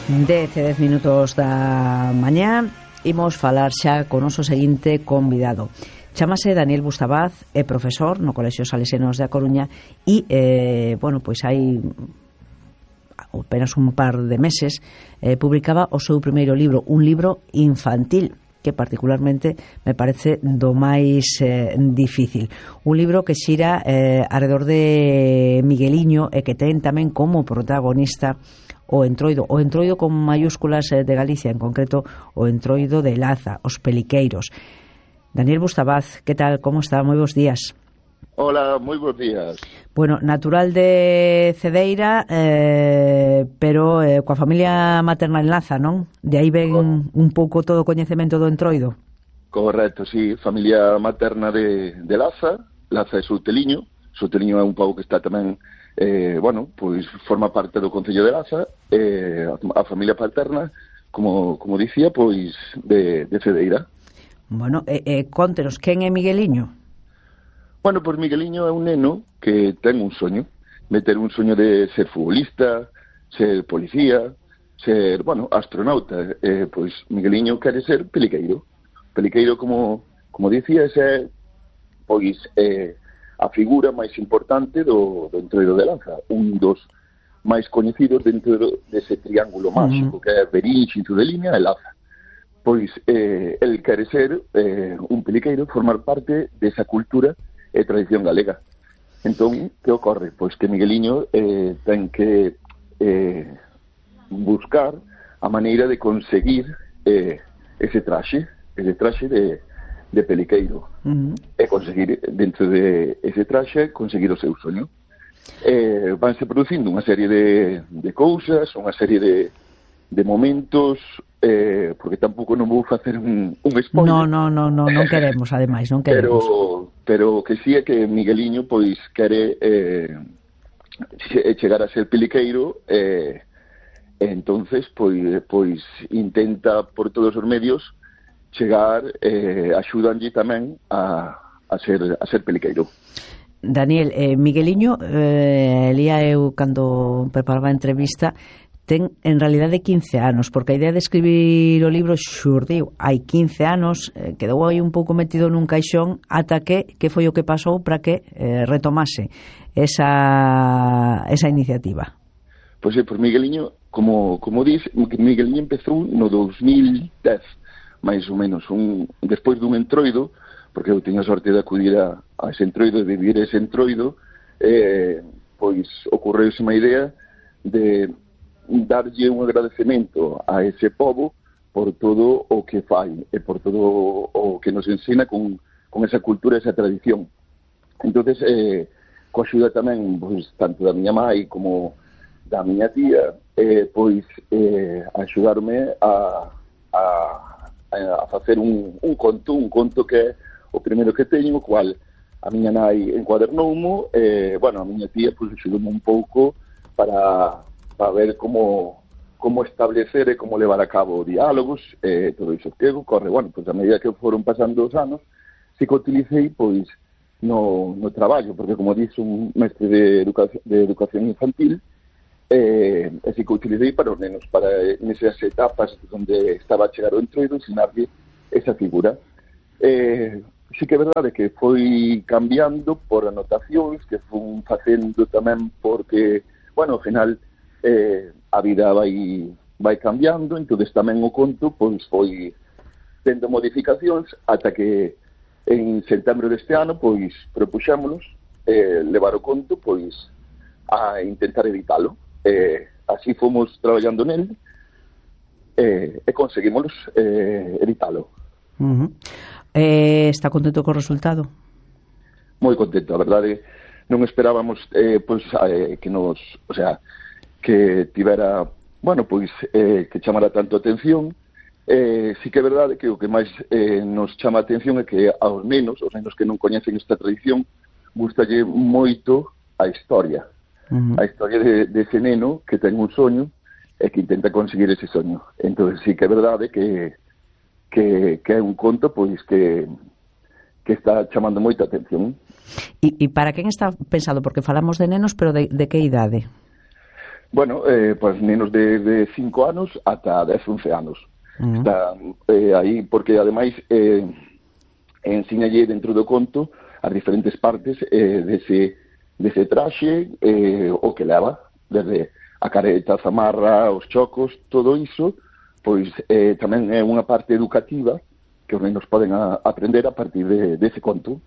10 minutos da mañá. Imos falar xa con o noso seguinte convidado. Chámase Daniel Bustabaz, é profesor no Colexio Salesianos da Coruña e, pois hai apenas un par de meses publicaba o seu primeiro libro, un libro infantil que particularmente me parece do máis difícil. Un libro que xira alrededor de Migueliño e que ten tamén como protagonista o Entroido con mayúsculas de Galicia, en concreto o Entroido de Laza, os Peliqueiros. Daniel Bustabaz, que tal, como está? Moi bons días. Hola, moi bons días. Bueno, natural de Cedeira, pero coa familia materna en Laza, non? De aí ven un pouco todo o coñecemento do Entroido. Correcto, sí, familia materna de Laza. Laza é Souteliño é un pobo que está tamén, pois forma parte do Concello de Laza. A familia paterna, como dicía, pois de Cedeira. Bueno, contenos, quen é Migueliño? Bueno, pois Migueliño é un neno que ten un soño, meter un soño de ser futbolista, ser policía, ser, astronauta. Pois Migueliño quere ser peliqueiro. Peliqueiro, como dicía, é pois a figura máis importante do Entroido de Laza, un dos máis coñecidos dentro dese triángulo máxico que é Verín, Xinzo de Limia e Laza. Pois el quere ser un peliqueiro, formar parte desa cultura e tradición galega. Entón, que ocorre? Pois que Migueliño ten que buscar a maneira de conseguir ese traxe de peliqueiro. E conseguir, dentro de ese traxe, conseguir o seu soño. Vanse producindo unha serie de cousas, unha serie de momentos, porque tampouco non vou facer un spoiler. Non queremos, ademais, non queremos. Pero que sí é que Migueliño pois quere chegar a ser peliqueiro, entonces pois intenta por todos os medios chegar, axudanlle tamén a ser peliqueiro. Daniel, Migueliño, lía eu cando preparaba a entrevista, ten en realidade 15 anos, porque a idea de escribir o libro xurdiu hai 15 anos, quedou aí un pouco metido nun caixón ata que foi o que pasou para que retomase esa iniciativa. Pois por Migueliño, como dis, Migueliño empezou no 2010, máis ou menos, despois dun entroido, porque eu teño a sorte de acudir a ese entroido, de vivir ese entroido, pois ocorreuse unha idea de darlle un agradecemento a ese pobo por todo o que fai e por todo o que nos ensina con esa cultura, esa tradición. Entonces, coa axuda tamén, pois, tanto da miña mai como da miña tía, pois, axudarme a facer un conto que é o primeiro que teño, o cual a miña nai encuadernoumo, a miña tía, pois, axudoume un pouco para ver como establecer e como levar a cabo diálogos, todo iso que ocorre. Pois a medida que foron pasando os anos, si que utilicei, pois, no traballo, porque como dixo un mestre de educación infantil, si que utilicei para os nenos, para nesas etapas onde estaba a chegar o entroido, ensinarlle esa figura. Sí que é verdade que foi cambiando por anotacións, que fun facendo tamén porque, ao final, a vida vai cambiando, entonces tamén o conto pois foi tendo modificacións ata que en setembro deste ano pois propuxémonos levar o conto pois a intentar editalo. Así fomos traballando nel e conseguimos editalo. Está contento co resultado? Moi contento, a verdade. Non esperábamos que tivera, que chamara tanto a atención. Sí que é verdade que o que máis nos chama a atención é que aos nenos que non coñecen esta tradición, gustalle moito a historia. A historia de ese neno que ten un soño e que intenta conseguir ese soño. Entón, sí que é verdade que é un conto pois que está chamando moita atención. E para quen está pensado? Porque falamos de nenos, pero de que idade? Bueno, pues nenos de 5 anos ata 10, 11 anos. Está aí, porque ademais ensinalle dentro do conto as diferentes partes dese traxe, o que leva, desde a careta, a zamarra, os chocos, todo iso, pois tamén é unha parte educativa que os nenos poden aprender a partir dese conto.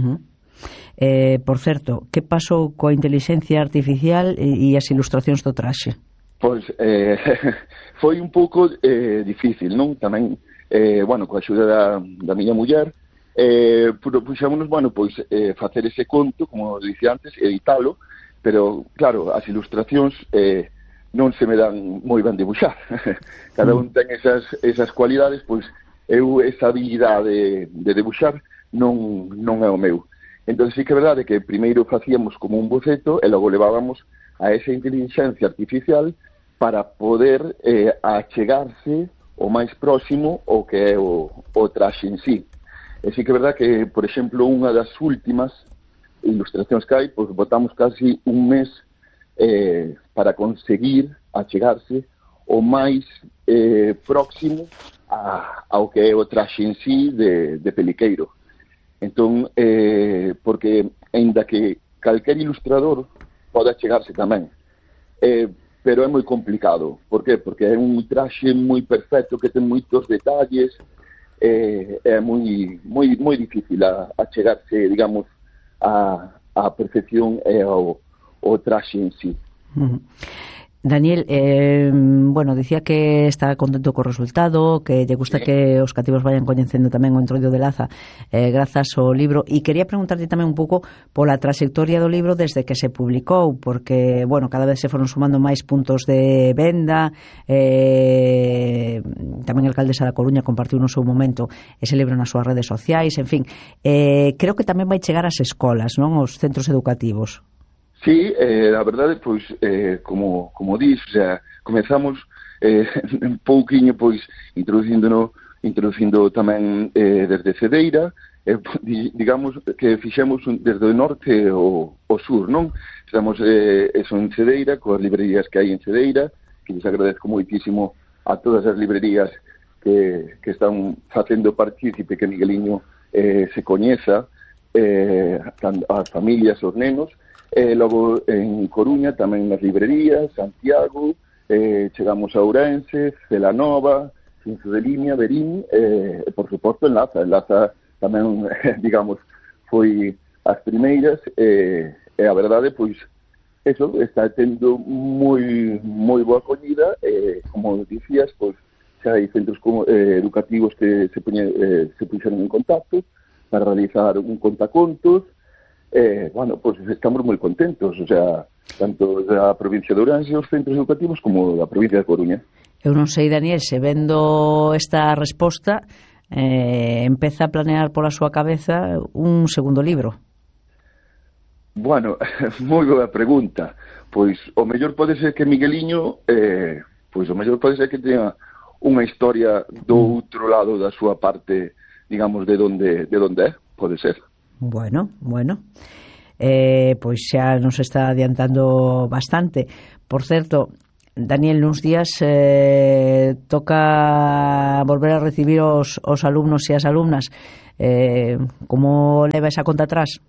Por certo, que pasou coa inteligencia artificial e as ilustracións do traxe? Pois foi un pouco difícil, non? Tamén, bueno, coa axuda da miña muller, puxémonos, bueno, pois facer ese conto, como dicía antes, editalo, pero, claro, as ilustracións non se me dan moi ben debuxar. Cada un ten esas cualidades, pois eu esa habilidade de debuxar non é o meu. Entón, sí que é verdade que primeiro facíamos como un boceto e logo levábamos a esa inteligencia artificial para poder achegarse o máis próximo o que é o traxe en sí. E sí que é verdade que, por exemplo, unha das últimas ilustracións que hai, pois botamos casi un mes para conseguir achegarse o máis próximo ao que é o traxe en sí de Peliqueiro. Entón, porque, aínda que calquer ilustrador pode achegarse tamén, pero é moi complicado. Por qué? Porque é un traxe moi perfecto, que ten moitos detalles, é moi difícil achegarse, digamos, a perfección e ao traxe en sí. Daniel, bueno, dicía que está contento co resultado, que lle gusta que os cativos vayan coñecendo tamén o Entroido de Laza grazas ao libro, e quería preguntarte tamén un pouco pola trayectoria do libro desde que se publicou, porque, bueno, cada vez se foron sumando máis puntos de venda, tamén a alcaldesa da Coruña compartiu no seu momento ese libro nas súas redes sociais, en fin, creo que tamén vai chegar ás escolas, non, aos centros educativos. Sí, a verdade, pois, como dis, o sea, comezamos un pouquiño, pois, introducindo tamén desde Cedeira, digamos que fixemos desde o norte ao sur, non? Estamos eso en Cedeira, coas librerías que hai en Cedeira, que lles agradezco moitísimo a todas as librerías que están facendo partícipe que Migueliño se coñeza, as familias, os nenos. Logo en Coruña tamén nas librerías, Santiago, chegamos a Ourense, Celanova, Cinzo de Limia, Verín, e por suposto en Laza. En Laza tamén, digamos, foi as primeiras, e a verdade, pois, eso está tendo moi boa acollida, como dicías, pois, xa hai centros educativos que se puxeron en contacto para realizar un contacontos. Bueno, pues estamos moi contentos, o sea, tanto da provincia de Ourense, os centros educativos, como da provincia de Coruña. Eu non sei, Daniel, se vendo esta resposta, empeza a planear pola súa cabeza un segundo libro. Bueno, moi boa pregunta. Pois o mellor pode ser que Migueliño, pois o mellor pode ser que teña unha historia do outro lado da súa parte, digamos, de onde é, pode ser. Bueno, pois xa nos está adiantando bastante. Por certo, Daniel, nuns días toca volver a recibir os alumnos e as alumnas. Como leva esa conta atrás?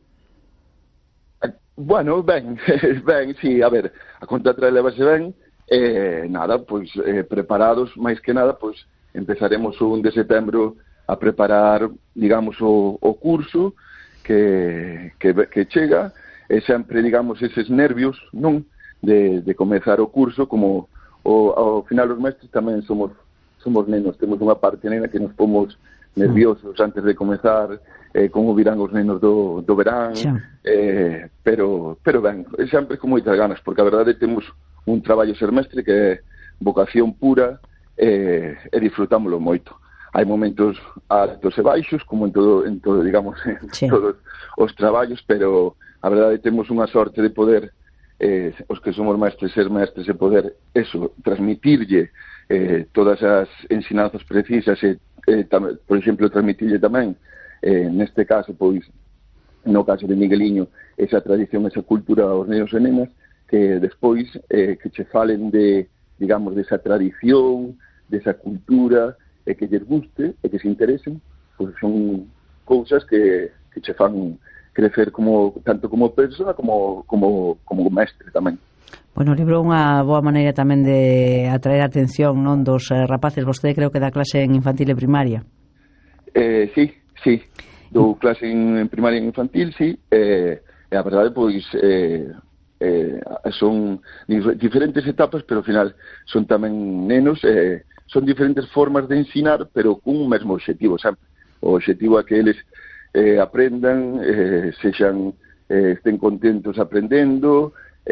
Bueno, ben, sí, a ver, a conta atrás levase ben, nada, pois preparados, máis que nada, pois empezaremos o 1 de setembro a preparar, digamos, o curso que chega, e sempre, digamos, eses nervios, non, de comezar o curso, como ao final os mestres tamén somos nenos, temos unha parte nena que nos pomos nerviosos antes de comezar, como virán os nenos do verán, pero ben, sempre con moitas ganas, porque a verdade temos un traballo ser mestre que é vocación pura, e disfrutámoslo moito. Hai momentos altos e baixos, como en todo, digamos, en todos os traballos, pero a verdade temos unha sorte de poder, os que somos mestres, ser mestres, e poder, eso, transmitirlle todas as ensinanzas precisas, e, por exemplo, transmitirlle tamén, neste caso, pois, no caso de Migueliño, esa tradición, esa cultura aos nenos e nenas, que despois que che falen de, digamos, desa tradición, desa cultura, e que lles guste, e que se interesen, pois son cousas que che fan crecer tanto como persona como mestre tamén. Bueno, o libro é unha boa maneira tamén de atraer a atención, non, dos rapaces. Vostede creo que dá clase en infantil e primaria. Sí. Dou clase en primaria e infantil, sí. E a verdade, pois, son diferentes etapas, pero ao final son tamén nenos, son diferentes formas de ensinar, pero cun mesmo objetivo, sempre. O objetivo é que eles aprendan, estén contentos aprendendo,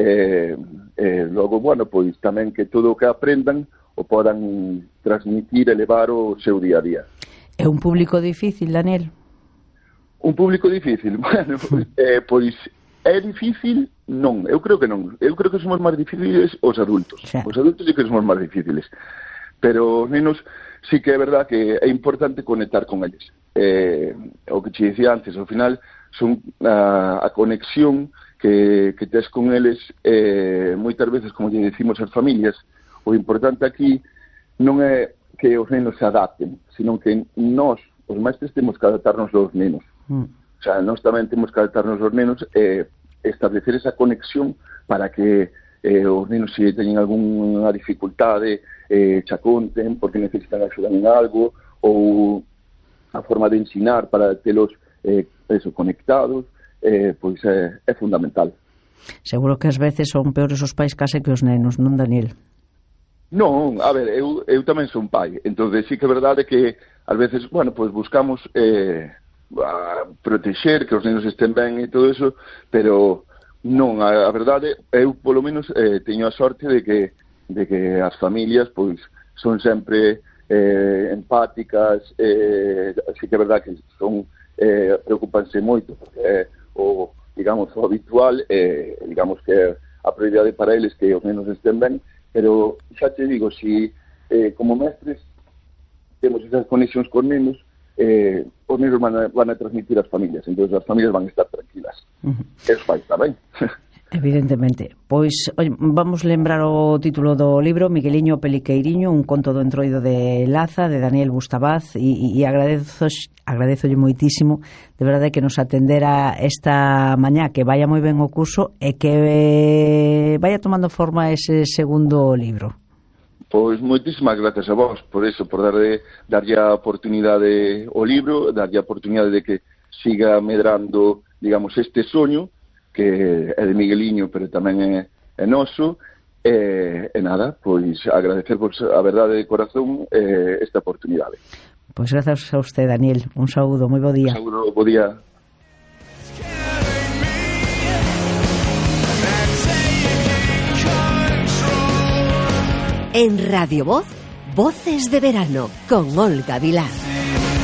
logo, bueno, pois tamén que todo o que aprendan o podan transmitir e levar o seu día a día. É un público difícil, Daniel? Un público difícil? Bueno, pois é difícil? Non, eu creo que non. Eu creo que somos máis difíciles os adultos. Sí. Os adultos sí que somos máis difíciles. Pero os nenos sí que é verdad que é importante conectar con eles. O que te dicía antes, ao final son a conexión que tes con eles, moitas veces, como lle decimos as familias, o importante aquí non é que os nenos se adapten, sino que nós, os maestros, temos que adaptarnos aos nenos. O sea, nós tamén temos que adaptarnos aos nenos e establecer esa conexión para que os nenos, se teñen algunha dificultade, xa conten porque necesitan axuda en algo, ou a forma de ensinar para telos conectados, pois é fundamental. Seguro que ás veces son peores os pais case que os nenos, non, Daniel? Non, a ver, eu tamén son pai, entón sí que é verdade que ás veces, bueno, pois buscamos protexer que os nenos estén ben e todo eso, pero non, a verdade, eu polo menos teño a sorte de que as familias pois son sempre empáticas, así que é verdade que son preocupanse moito, porque o habitual, digamos que a prioridade para eles que os nenos estén ben, pero xa te digo, si como mestres temos esas conexións con nenos, os nenos van a transmitir as familias, entón as familias van a estar tranquilas. Eso fai tamén. Evidentemente. Pois, oi, vamos lembrar o título do libro, Migueliño Peliqueiriño, un conto do entroido de Laza, de Daniel Bustabaz, e agradezolle moitísimo, de verdade, que nos atendera esta mañá, que vaya moi ben o curso e que vaya tomando forma ese segundo libro. Pois moitísimas gracias a vos por eso, por darlle a oportunidade ao libro, darlle a oportunidade de que siga medrando, digamos, este soño que é de Migueliño, pero tamén é noso, e nada, pois agradecervos a verdade de corazón esta oportunidade. Pois gracias a usted, Daniel. Un saúdo, moi bo día. Un saúdo, bo día. En Radio Voz, Voces de Verano, con Olga Vilar.